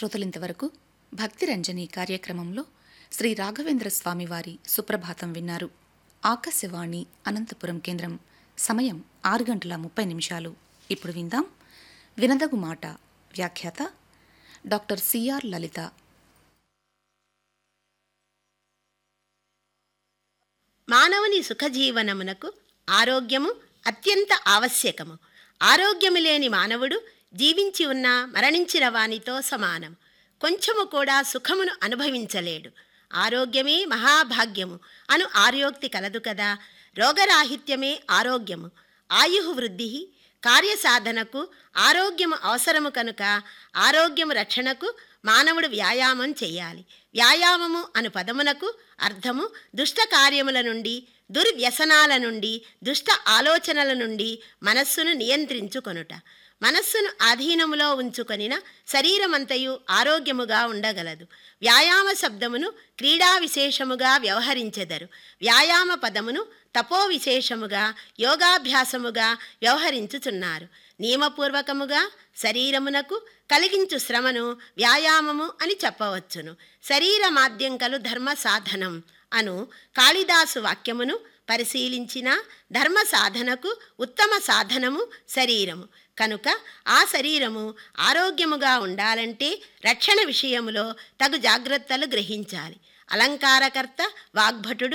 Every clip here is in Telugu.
శ్రోతలింతవరకు భక్తి రంజని కార్యక్రమంలో శ్రీ రాఘవేంద్ర స్వామివారి సుప్రభాతం విన్నారు. ఆకాశవాణి అనంతపురం కేంద్రం. సమయం 6:30. ఇప్పుడు విందాం వినదగు మాట. వ్యాఖ్యాత డాక్టర్ సిఆర్ లలిత. మానవుని సుఖజీవనమునకు ఆరోగ్యము అత్యంత ఆవశ్యకము. ఆరోగ్యము లేని మానవుడు జీవించి ఉన్నా మరణించిన వానితో సమానం. కొంచెము కూడా సుఖమును అనుభవించలేడు. ఆరోగ్యమే మహాభాగ్యము అను ఆర్యోక్తి కలదు కదా. రోగరాహిత్యమే ఆరోగ్యము. ఆయు వృద్ధి కార్యసాధనకు ఆరోగ్యము అవసరము కనుక ఆరోగ్యము రక్షణకు మానవుడు వ్యాయామం చెయ్యాలి. వ్యాయామము అను పదమునకు అర్థము దుష్ట కార్యముల నుండి, దుర్వ్యసనాల నుండి, దుష్ట ఆలోచనల నుండి మనస్సును నియంత్రించుకొనుట. మనస్సును ఆధీనములో ఉంచుకొనిన శరీరమంతయు ఆరోగ్యముగా ఉండగలదు. వ్యాయామ శబ్దమును క్రీడా విశేషముగా వ్యవహరించెదరు. వ్యాయామ పదమును తపో విశేషముగా, యోగాభ్యాసముగా వ్యవహరించుచున్నారు. నియమపూర్వకముగా శరీరమునకు కలిగించు శ్రమను వ్యాయామము అని చెప్పవచ్చును. శరీర మాద్యంకలు ధర్మ సాధనం అను కాళిదాసు వాక్యమును పరిశీలించిన ధర్మ సాధనకు ఉత్తమ సాధనము శరీరము కనుక ఆ శరీరము ఆరోగ్యముగా ఉండాలంటే రక్షణ విషయములో తగు జాగ్రత్తలు గ్రహించాలి. అలంకారకర్త వాగ్భటుడు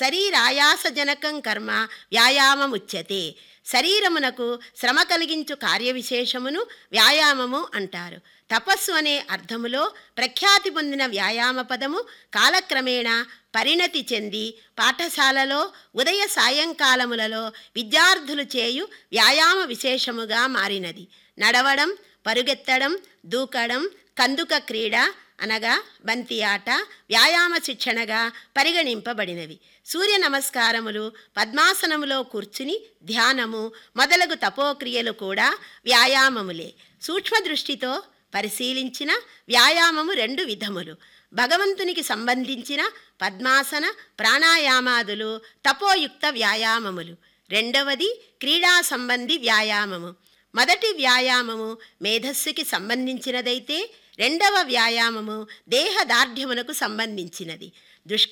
శరీరాయాసజనకం కర్మ వ్యాయామముచ్యతే. శరీరమునకు శ్రమ కలిగించు కార్యవిశేషమును వ్యాయామము అంటారు. తపస్సు అనే అర్థములో ప్రఖ్యాతి పొందిన వ్యాయామ పదము కాలక్రమేణా పరిణతి చెంది పాఠశాలలో ఉదయ సాయంకాలములలో విద్యార్థులు చేయు వ్యాయామ విశేషముగా మారినది. నడవడం, పరుగెత్తడం, దూకడం, కందుక క్రీడ అనగా బంతి ఆట వ్యాయామ శిక్షణగా పరిగణింపబడినవి. సూర్య నమస్కారములు, పద్మాసనములో కూర్చుని ధ్యానము మొదలగు తపోక్రియలు కూడా వ్యాయామములే. సూక్ష్మ దృష్టితో పరిశీలించిన వ్యాయామము 2 విధములు. భగవంతునికి సంబంధించిన పద్మాసన ప్రాణాయామాదులు తపోయుక్త వ్యాయామములు. రెండవది క్రీడా సంబంధి వ్యాయామము. మొదటి వ్యాయామము మేధస్సుకి సంబంధించినదైతే రెండవ వ్యాయామము దేహదార్ఢ్యమునకు సంబంధించినది.